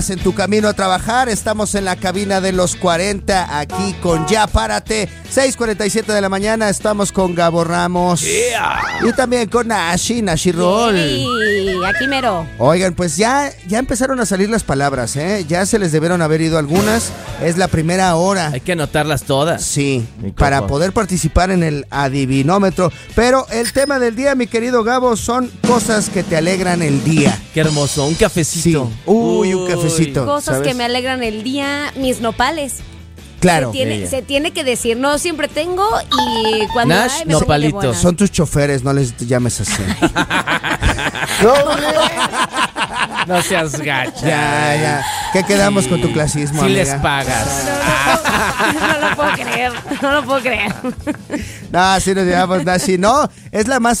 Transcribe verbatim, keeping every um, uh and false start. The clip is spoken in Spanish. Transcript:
En tu camino a trabajar, estamos en la cabina de los cuarenta, aquí con Ya Párate, seis cuarenta y siete de la mañana, estamos con Gabo Ramos, yeah. Y también con Nashi, Nashi Roll. Sí, aquí mero. Oigan, pues ya, ya empezaron a salir las palabras, ¿eh? Ya se les debieron haber ido algunas, es la primera hora. Hay que anotarlas todas. Sí, para poder participar en el adivinómetro, pero el tema del día, mi querido Gabo, son cosas que te alegran el día. Qué hermoso, un cafecito. Sí. Uy, un cafecito. Cosas ¿sabes? que me alegran el día, mis nopales. Claro. Se tiene, se tiene que decir, no siempre tengo y cuando Nash, hay, me nopalitos. Son tus choferes, no les llames así. No, no seas gacha. Ya, ya. ¿Qué quedamos sí. con tu clasismo, Si amiga? les pagas. No, no, no, no lo puedo creer, no lo puedo creer. No, así nos llamamos, Nashi. No, es la más